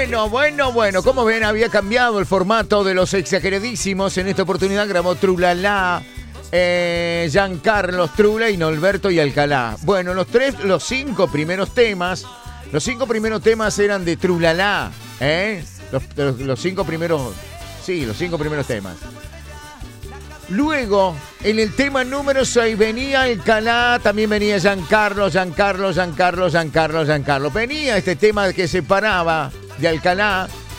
Bueno. Como ven, había cambiado el formato de los exageradísimos. En esta oportunidad grabó Trulalá, Giancarlo Trula y Norberto y Alcalá. Bueno, los cinco primeros temas eran de Trulalá, ¿eh? Los cinco primeros temas. Luego, en el tema número 6 venía Alcalá, también venía Giancarlo. Venía este tema que separaba de Alcalá